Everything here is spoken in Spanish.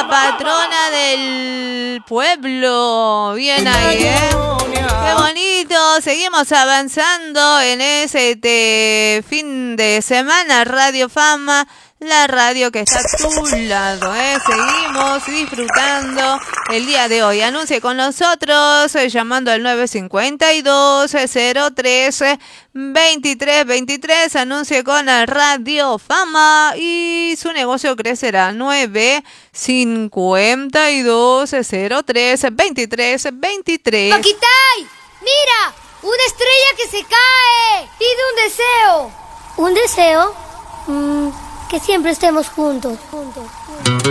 la patrona del pueblo. Bien ahí, ¿eh? Qué bonito. Seguimos avanzando en ese fin de semana. Radio Fama, la radio que está a tu lado, ¿eh? Seguimos disfrutando el día de hoy. Anuncie con nosotros llamando al 952-03-2323. Anuncie con la Radio Fama y su negocio crecerá. 952-03-2323. ¡Paquitay! ¡Mira! ¡Una estrella que se cae! ¡Pide un deseo! ¿Un deseo? Que siempre estemos juntos.